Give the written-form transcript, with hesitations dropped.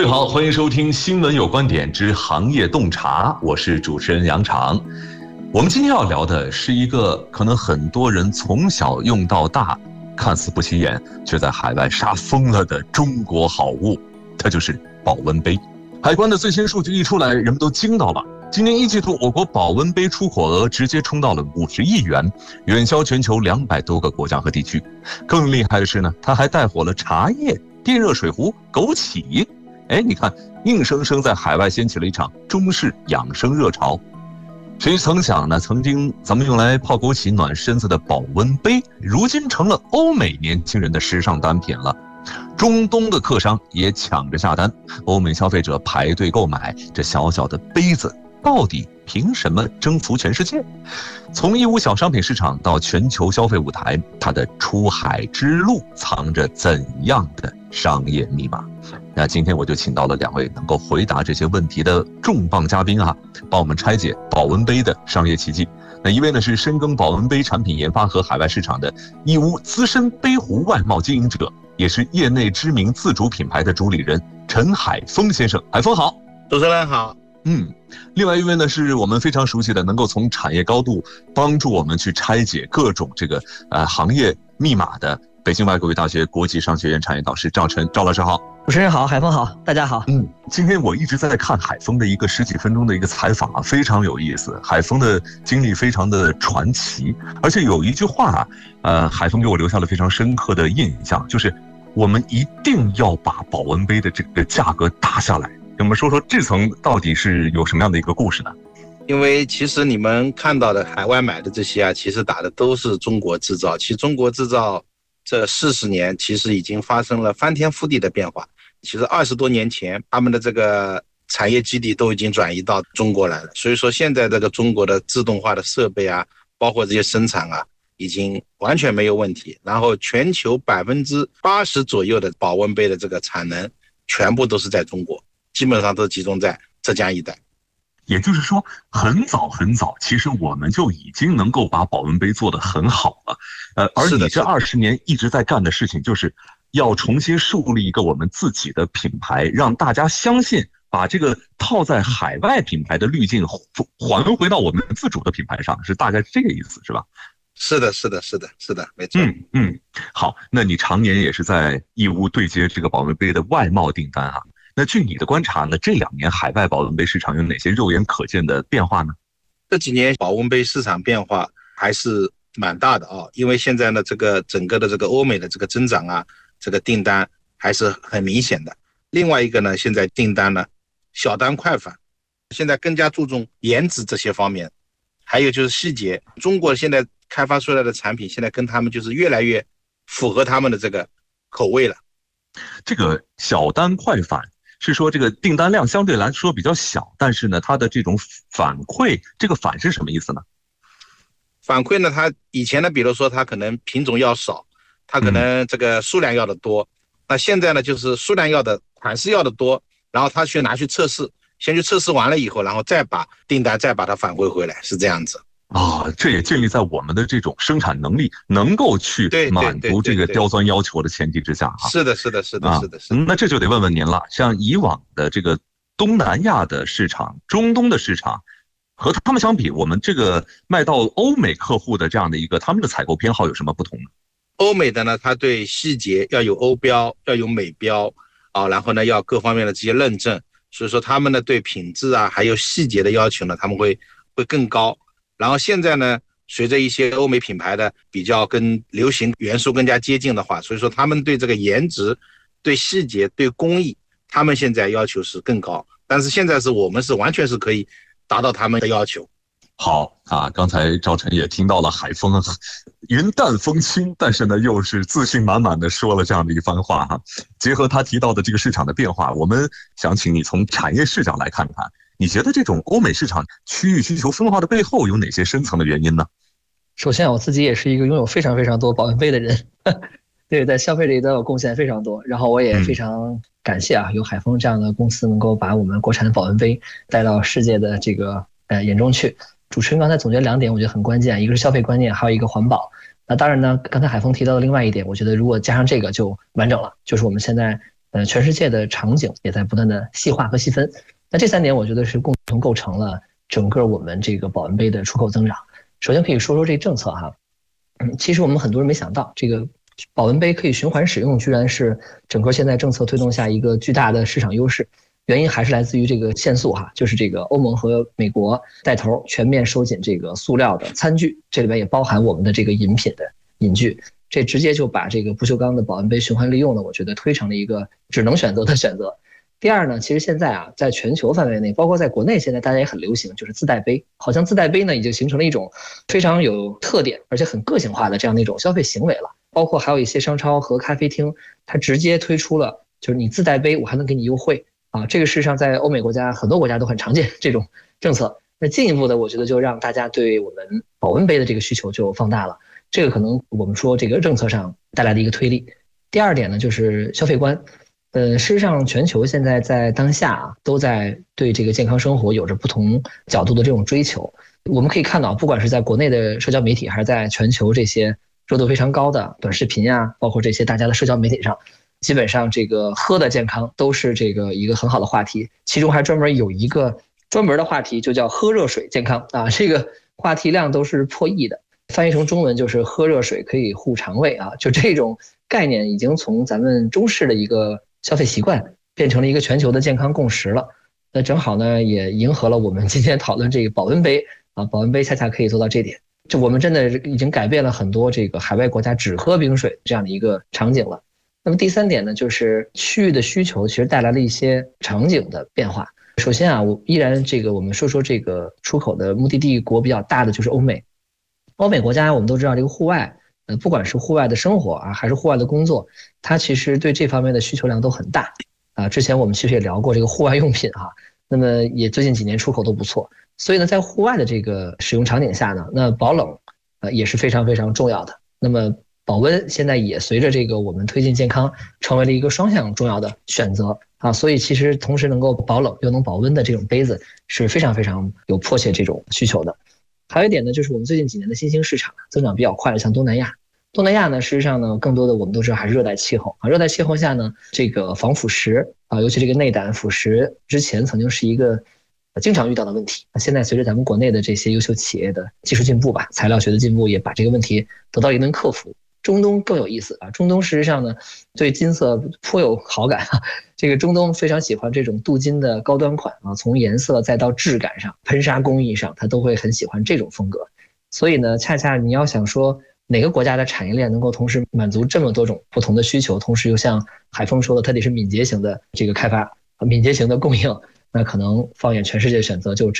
好，欢迎收听新闻有观点之行业洞察，我是主持人杨常。我们今天要聊的是一个可能很多人从小用到大，看似不起眼，却在海外杀疯了的中国好物，它就是保温杯。海关的最新数据一出来，人们都惊到了。今年一季度，我国保温杯出口额直接冲到了50亿元，远销全球200多个国家和地区。更厉害的是呢，它还带火了茶叶、电热水壶、枸杞。你看，硬生生在海外掀起了一场中式养生热潮。谁曾想呢，曾经咱们用来泡枸杞暖身子的保温杯，如今成了欧美年轻人的时尚单品了。中东的客商也抢着下单，欧美消费者排队购买，这小小的杯子到底凭什么征服全世界？从义乌小商品市场到全球消费舞台，它的出海之路藏着怎样的商业密码？那今天我就请到了2位能够回答这些问题的重磅嘉宾啊，帮我们拆解保温杯的商业奇迹。那一位呢是深耕保温杯产品研发和海外市场的义乌资深杯壶外贸经营者，也是业内知名自主品牌的主理人陈海峰先生。海峰好。 主持人好。 另外一位呢是我们非常熟悉的，能够从产业高度帮助我们去拆解各种这个行业密码的北京外国语大学国际商学院产业导师赵晨。赵老师好。 主持人好，海峰好，大家好。 今天我一直在看海峰的一个10几分钟的一个采访啊，非常有意思。海峰的经历非常的传奇，而且有一句话海峰给我留下了非常深刻的印象，就是我们一定要把保温杯的这个价格打下来。我们说说这层到底是有什么样的一个故事呢？ 因为其实你们看到的海外买的这些其实打的都是中国制造。其实中国制造这40年其实已经发生了翻天覆地的变化。其实20多年前他们的这个产业基地都已经转移到中国来了，所以说现在这个中国的自动化的设备包括这些生产已经完全没有问题。然后全球80%左右的保温杯的这个产能全部都是在中国，基本上都集中在浙江一带。 也就是说，很早，其实我们就已经能够把保温杯做得很好了。而你这20年一直在干的事情，就是要重新树立一个我们自己的品牌，让大家相信，把这个套在海外品牌的滤镜还回到我们自主的品牌上，是大概这个意思，是吧？ 是的，没错。 好，那你常年也是在义乌对接这个保温杯的外贸订单啊。那据你的观察呢，这2年海外保温杯市场有哪些肉眼可见的变化呢？ 这几年保温杯市场变化还是蛮大的因为现在呢，这个整个的这个欧美的这个增长这个订单还是很明显的。另外一个呢，现在订单呢小单快返，现在更加注重颜值这些方面，还有就是细节。中国现在开发出来的产品，现在跟他们就是越来越符合他们的这个口味了。 这个小单快返是说这个订单量相对来说比较小，但是呢，它的这种反馈，这个反是什么意思呢？ 反馈呢，它以前呢，比如说它可能品种要少，它可能这个数量要的多，那现在呢，就是数量要的款式要的多，然后他拿去测试，先去测试完了以后，然后再把订单再把它返回回来，是这样子。 这也建立在我们的这种生产能力能够去满足这个刁钻要求的前提之下。 是的。 那这就得问问您了，像以往的这个东南亚的市场、中东的市场，和他们相比，我们这个卖到欧美客户的这样的一个他们的采购偏好有什么不同呢？ 欧美的呢，它对细节要有欧标，要有美标然后呢要各方面的这些认证，所以说他们呢对品质还有细节的要求呢，他们会更高。然后现在呢，随着一些欧美品牌的比较跟流行元素更加接近的话，所以说他们对这个颜值、对细节、对工艺，他们现在要求是更高。但是现在我们是完全是可以达到他们的要求。 好刚才赵晨也听到了海峰云淡风轻，但是呢又是自信满满的说了这样的一番话结合他提到的这个市场的变化，我们想请你从产业视角来看看，你觉得这种欧美市场区域需求分化的背后有哪些深层的原因呢？ 首先我自己也是一个拥有非常非常多保温杯的人对，在消费里都有贡献非常多，然后我也非常感谢有海峰这样的公司能够把我们国产的保温杯带到世界的这个眼中去。主持人刚才总结2点我觉得很关键，一个是消费观念，还有一个环保。那当然呢，刚才海峰提到的另外一点，我觉得如果加上这个就完整了，就是我们现在全世界的场景也在不断的细化和细分。那这3点我觉得是共同构成了整个我们这个保温杯的出口增长。首先可以说说这政策哈，其实我们很多人没想到，这个保温杯可以循环使用，居然是整个现在政策推动下一个巨大的市场优势。原因还是来自于这个限塑哈，就是这个欧盟和美国带头全面收紧这个塑料的餐具，这里面也包含我们的这个饮品的饮具，这直接就把这个不锈钢的保温杯循环利用呢，我觉得推成了一个只能选择的选择。第二呢，其实现在啊，在全球范围内，包括在国内，现在大家也很流行，就是自带杯，好像自带杯呢已经形成了一种非常有特点而且很个性化的这样的一种消费行为了。包括还有一些商超和咖啡厅，它直接推出了就是你自带杯，我还能给你优惠。这个事实上在欧美国家很多国家都很常见这种政策。那进一步的，我觉得就让大家对我们保温杯的这个需求就放大了，这个可能我们说这个政策上带来的一个推力。第二点呢，就是消费观。事实上全球现在在当下都在对这个健康生活有着不同角度的这种追求。我们可以看到，不管是在国内的社交媒体，还是在全球这些热度非常高的短视频啊，包括这些大家的社交媒体上，基本上这个喝的健康都是这个一个很好的话题，其中还专门有一个专门的话题，就叫喝热水健康啊，这个话题量都是破亿的，翻译成中文就是喝热水可以护肠胃啊，就这种概念已经从咱们中式的一个消费习惯变成了一个全球的健康共识了。那正好呢，也迎合了我们今天讨论这个保温杯啊，保温杯恰恰可以做到这点。就我们真的已经改变了很多这个海外国家只喝冰水这样的一个场景了。那么第三点呢，就是区域的需求其实带来了一些场景的变化。首先啊，我依然我们说说这个出口的目的地国比较大的就是欧美。欧美国家我们都知道这个户外，不管是户外的生活啊，还是户外的工作，它其实对这方面的需求量都很大啊。之前我们其实也聊过这个户外用品哈，那么也最近几年出口都不错。所以呢，在户外的这个使用场景下呢，那保冷也是非常非常重要的。那么保温现在也随着这个我们推进健康，成为了一个双向重要的选择啊。所以其实同时能够保冷又能保温的这种杯子是非常非常有迫切这种需求的。还有一点呢，就是我们最近几年的新兴市场增长比较快的，像东南亚。东南亚呢，事实上呢，更多的我们都知道还是热带气候啊。热带气候下呢，这个防腐蚀啊，尤其这个内胆腐蚀，之前曾经是一个经常遇到的问题。现在随着咱们国内的这些优秀企业的技术进步吧，材料学的进步，也把这个问题得到一定克服。中东更有意思啊，中东事实上呢，对金色颇有好感啊。这个中东非常喜欢这种镀金的高端款啊，从颜色再到质感上、喷砂工艺上，他都会很喜欢这种风格。所以呢，恰恰你要想说哪个国家的产业链能够同时满足这么多种不同的需求，同时又像海峰说的，它得是敏捷型的这个开发、敏捷型的供应，那可能放眼全世界选择就